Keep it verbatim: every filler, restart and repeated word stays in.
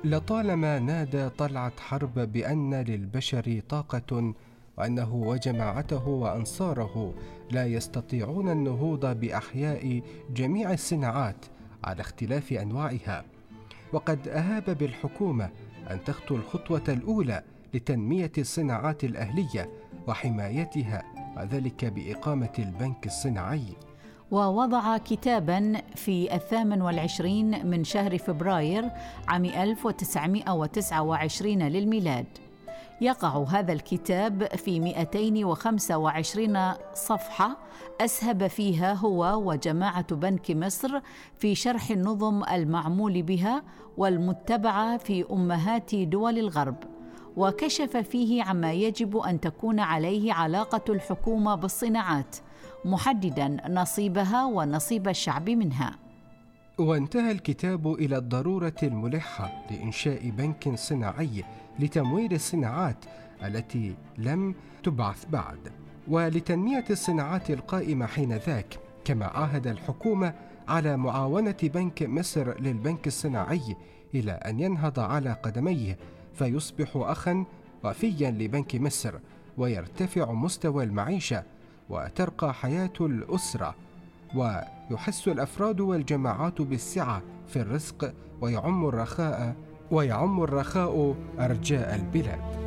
لطالما نادى طلعت حرب بأن للبشر طاقة، وأنه وجماعته وأنصاره لا يستطيعون النهوض بأحياء جميع الصناعات على اختلاف أنواعها، وقد أهاب بالحكومة أن تخطو الخطوة الأولى لتنمية الصناعات الأهلية وحمايتها، وذلك بإقامة البنك الصناعي. ووضع كتاباً في الثامن والعشرين من شهر فبراير عام ألف وتسعمائة وتسعة وعشرين للميلاد. يقع هذا الكتاب في مئتين وخمسة وعشرين صفحة، أسهب فيها هو وجماعة بنك مصر في شرح النظم المعمول بها والمتبعة في أمهات دول الغرب، وكشف فيه عما يجب أن تكون عليه علاقة الحكومة بالصناعات، محدداً نصيبها ونصيب الشعب منها. وانتهى الكتاب إلى الضرورة الملحة لإنشاء بنك صناعي لتمويل الصناعات التي لم تبعث بعد، ولتنمية الصناعات القائمة حينذاك، كما عاهد الحكومة على معاونة بنك مصر للبنك الصناعي إلى أن ينهض على قدميه فيصبح أخاً وفياً لبنك مصر، ويرتفع مستوى المعيشة وترقى حياة الأسرة، ويحس الأفراد والجماعات بالسعة في الرزق، ويعم الرخاء ويعم الرخاء أرجاء البلاد.